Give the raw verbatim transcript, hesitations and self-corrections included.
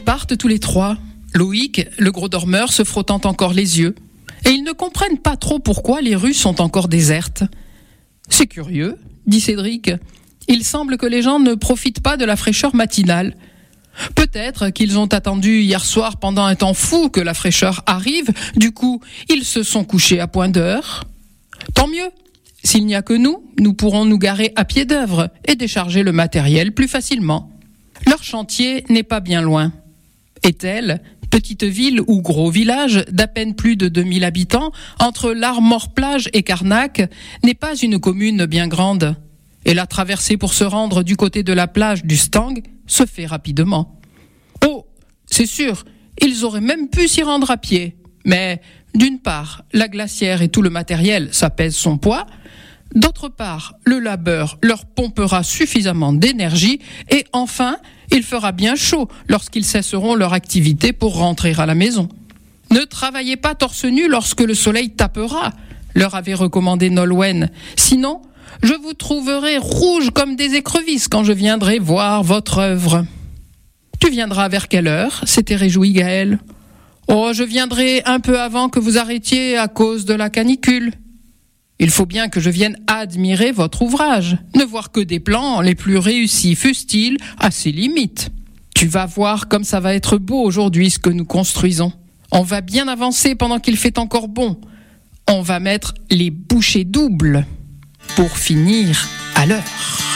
partent tous les trois. Loïc, le gros dormeur, se frottant encore les yeux. Et ils ne comprennent pas trop pourquoi les rues sont encore désertes. « C'est curieux, » dit Cédric. « Il semble que les gens ne profitent pas de la fraîcheur matinale. Peut-être qu'ils ont attendu hier soir pendant un temps fou que la fraîcheur arrive, du coup, ils se sont couchés à point d'heure. Tant mieux. S'il n'y a que nous, nous pourrons nous garer à pied d'œuvre et décharger le matériel plus facilement. Leur chantier n'est pas bien loin. Étel, petite ville ou gros village d'à peine plus de deux mille habitants, entre l'Armor-Plage et Carnac, n'est pas une commune bien grande. Et la traversée pour se rendre du côté de la plage du Stang se fait rapidement. Oh, c'est sûr, ils auraient même pu s'y rendre à pied. Mais, d'une part, la glacière et tout le matériel, ça pèse son poids. D'autre part, le labeur leur pompera suffisamment d'énergie. Et enfin, il fera bien chaud lorsqu'ils cesseront leur activité pour rentrer à la maison. Ne travaillez pas torse nu lorsque le soleil tapera, leur avait recommandé Nolwenn. Sinon, je vous trouverai rouge comme des écrevisses quand je viendrai voir votre œuvre. Tu viendras vers quelle heure ? S'était réjoui Gaël. Oh, je viendrai un peu avant que vous arrêtiez à cause de la canicule. Il faut bien que je vienne admirer votre ouvrage, ne voir que des plans les plus réussis fussent-ils à ses limites. Tu vas voir comme ça va être beau aujourd'hui ce que nous construisons. On va bien avancer pendant qu'il fait encore bon. On va mettre les bouchées doubles pour finir à l'heure.